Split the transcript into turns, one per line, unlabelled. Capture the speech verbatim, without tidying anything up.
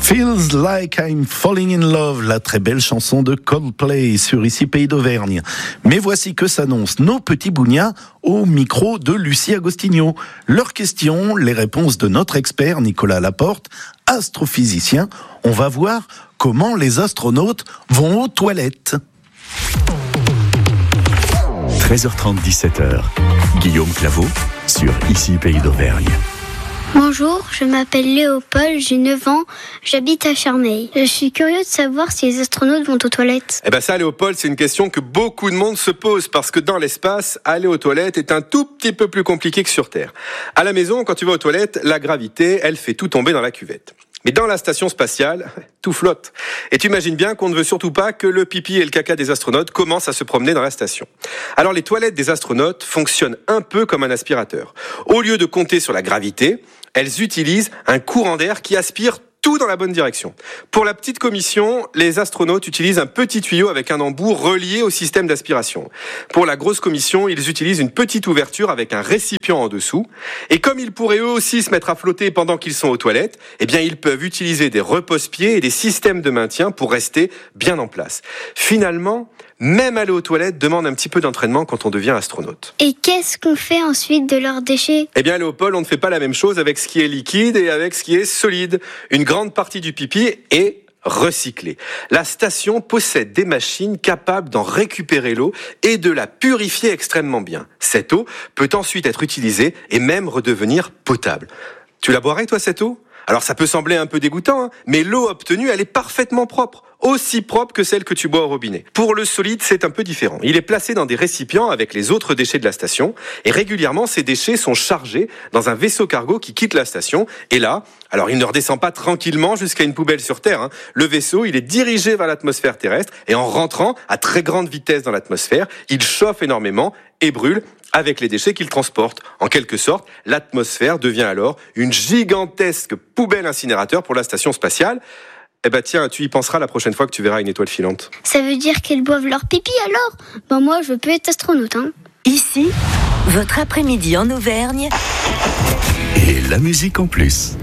Feels Like I'm Falling in Love, la très belle chanson de Coldplay sur Ici Pays d'Auvergne. Mais voici que s'annoncent nos petits bougnats au micro de Lucie Agostinho. Leurs questions, les réponses de notre expert Nicolas Laporte, astrophysicien. On va voir comment les astronautes vont aux toilettes.
treize heures trente, dix-sept heures. Guillaume Claveau sur Ici Pays d'Auvergne.
Bonjour, je m'appelle Léopold, j'ai neuf ans, j'habite à Charmeil. Je suis curieux de savoir si les astronautes vont aux toilettes.
Eh ben ça, Léopold, c'est une question que beaucoup de monde se pose parce que dans l'espace, aller aux toilettes est un tout petit peu plus compliqué que sur Terre. À la maison, quand tu vas aux toilettes, la gravité, elle fait tout tomber dans la cuvette. Mais dans la station spatiale, tout flotte. Et tu imagines bien qu'on ne veut surtout pas que le pipi et le caca des astronautes commencent à se promener dans la station. Alors les toilettes des astronautes fonctionnent un peu comme un aspirateur. Au lieu de compter sur la gravité, elles utilisent un courant d'air qui aspire tout dans la bonne direction. Pour la petite commission, les astronautes utilisent un petit tuyau avec un embout relié au système d'aspiration. Pour la grosse commission, ils utilisent une petite ouverture avec un récipient en dessous. Et comme ils pourraient eux aussi se mettre à flotter pendant qu'ils sont aux toilettes, eh bien ils peuvent utiliser des repose-pieds et des systèmes de maintien pour rester bien en place. Finalement, même aller aux toilettes demande un petit peu d'entraînement quand on devient astronaute.
Et qu'est-ce qu'on fait ensuite de leurs déchets ?
Eh bien, Léopold, on ne fait pas la même chose avec ce qui est liquide et avec ce qui est solide. Une grande partie du pipi est recyclée. La station possède des machines capables d'en récupérer l'eau et de la purifier extrêmement bien. Cette eau peut ensuite être utilisée et même redevenir potable. Tu la boirais, toi, cette eau ? Alors ça peut sembler un peu dégoûtant, hein, mais l'eau obtenue, elle est parfaitement propre, aussi propre que celle que tu bois au robinet. Pour le solide, c'est un peu différent. Il est placé dans des récipients avec les autres déchets de la station, et régulièrement, ces déchets sont chargés dans un vaisseau cargo qui quitte la station, et là, alors il ne redescend pas tranquillement jusqu'à une poubelle sur Terre, hein. Le vaisseau, il est dirigé vers l'atmosphère terrestre, et en rentrant à très grande vitesse dans l'atmosphère, il chauffe énormément et brûle avec les déchets qu'il transporte. En quelque sorte, l'atmosphère devient alors une gigantesque poubelle incinérateur pour la station spatiale. Eh ben tiens, tu y penseras la prochaine fois que tu verras une étoile filante.
Ça veut dire qu'elles boivent leur pipi alors ? Ben moi, je peux être astronaute, hein.
Ici, votre après-midi en Auvergne.
Et la musique en plus.